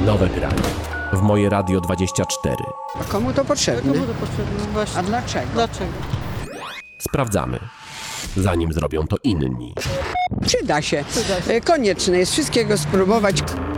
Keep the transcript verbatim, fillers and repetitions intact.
Nowe granie. W moje Radio dwadzieścia cztery. A komu to potrzebne? Komu to potrzebne? Właśnie. A dlaczego? Dlaczego? Sprawdzamy, zanim zrobią to inni. Przyda się. Przyda się. E, Konieczne jest wszystkiego spróbować.